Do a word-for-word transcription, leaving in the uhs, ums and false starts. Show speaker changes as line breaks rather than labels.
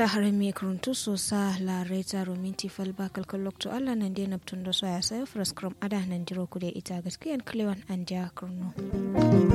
ngila harami kuruntu sosa la reta rominti falba kalkal lokto alla nan de naptun do so ya sai fraskrom ada nan jiro kude ita gaskiyan klewan anja kurno